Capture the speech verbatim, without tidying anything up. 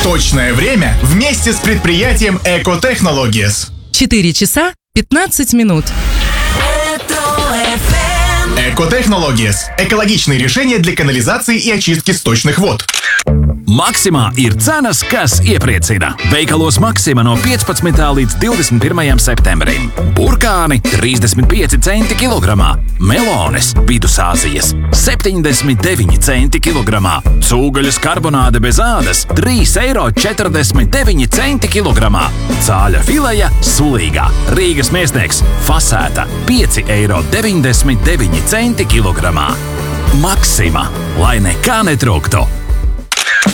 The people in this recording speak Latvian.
Точное время вместе с предприятием Экотехнологиес. четыре часа пятнадцать минут. Экотехнологиес – экологичные решения для канализации и очистки сточных вод. Maksimā ir cenas, kas iepriecina. Veikalos Maksima no piecpadsmitā līdz divdesmit pirmajam septembrim. Burkāni trīsdesmit pieci centi kilogramā. Melones Vidusāzijas septiņdesmit deviņi centi kilogramā. Cūgaļas karbonāde bez ādas trīs eiro četrdesmit deviņi centi kilogramā. Cāļa fileja sulīgā. Rīgas Miesnieks fasēta pieci eiro deviņdesmit deviņi centi kilogramā. Maksima, lai nekā netrūktu.